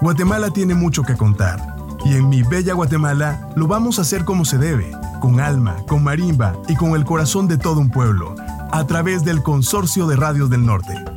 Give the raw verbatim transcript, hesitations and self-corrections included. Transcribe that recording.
Guatemala tiene mucho que contar, y en Mi Bella Guatemala lo vamos a hacer como se debe, con alma, con marimba y con el corazón de todo un pueblo, a través del Consorcio de Radios del Norte.